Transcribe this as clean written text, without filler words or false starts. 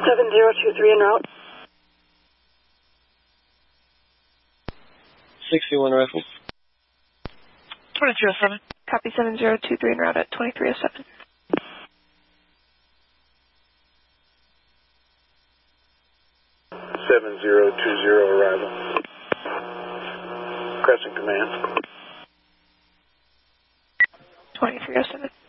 7023 en route. 61 Rifle. 2307. Copy 7023 en route at 2307. 7020 arrival. Crescent command. 2307.